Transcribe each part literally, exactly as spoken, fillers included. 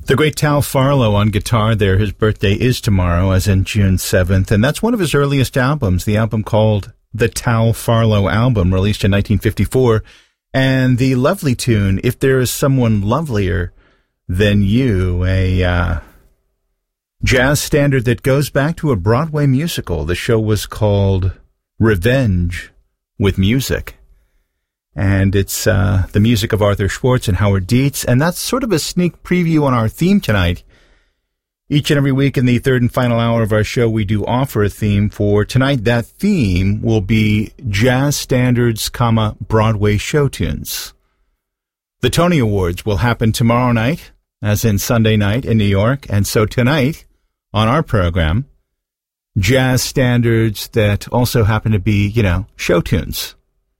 The great Tal Farlow on guitar there. His birthday is tomorrow, as in June seventh, and that's one of his earliest albums, the album called The Tal Farlow Album, released in nineteen fifty-four, and the lovely tune, If There Is Someone Lovelier Than You, a uh, jazz standard that goes back to a Broadway musical. The show was called Revenge with Music. And it's uh, the music of Arthur Schwartz and Howard Dietz, and that's sort of a sneak preview on our theme tonight. Each and every week in the third and final hour of our show, we do offer a theme. For tonight, that theme will be jazz standards, comma, Broadway show tunes. The Tony Awards will happen tomorrow night, as in Sunday night in New York, and so tonight, on our program, jazz standards that also happen to be, you know, show tunes.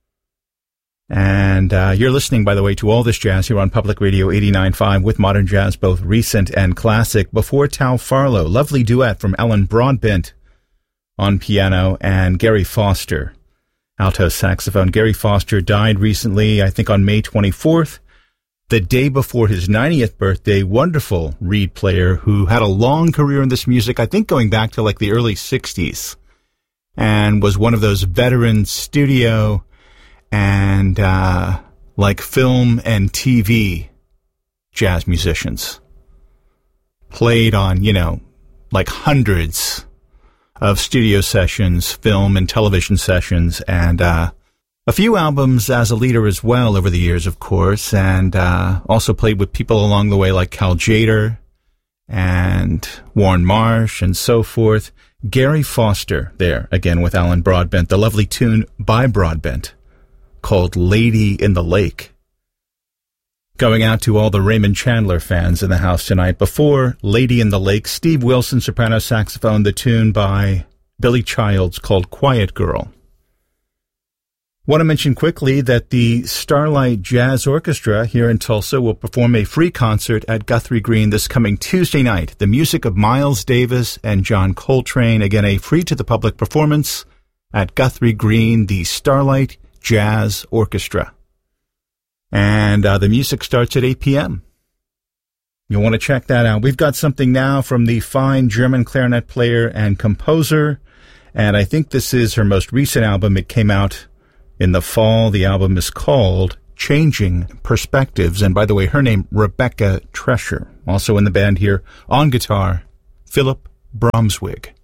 And uh, you're listening, by the way, to All This Jazz here on Public Radio eighty-nine point five with modern jazz, both recent and classic. Before Tal Farlow, lovely duet from Ellen Broadbent on piano and Gary Foster, alto saxophone. Gary Foster died recently, I think on May twenty-fourth, the day before his ninetieth birthday. Wonderful reed player who had a long career in this music, I think going back to like the early sixties, and was one of those veteran studio and uh, like film and T V jazz musicians. Played on, you know, like hundreds of studio sessions, film and television sessions, and uh, a few albums as a leader as well over the years, of course, and uh, also played with people along the way like Cal Tjader and Warren Marsh and so forth. Gary Foster there, again with Alan Broadbent, the lovely tune by Broadbent called Lady in the Lake. Going out to all the Raymond Chandler fans in the house tonight. Before Lady in the Lake, Steve Wilson, soprano saxophone, the tune by Billy Childs called Quiet Girl. Want to mention quickly that the Starlight Jazz Orchestra here in Tulsa will perform a free concert at Guthrie Green this coming Tuesday night. The music of Miles Davis and John Coltrane. Again, a free-to-the-public performance at Guthrie Green, the Starlight Jazz Orchestra. And uh, the music starts at eight p.m. You'll want to check that out. We've got something now from the fine German clarinet player and composer, and I think this is her most recent album. It came out in the fall. The album is called Changing Perspectives, and by the way, her name, Rebecca Trescher. Also in the band here on guitar, Philip Bromswig.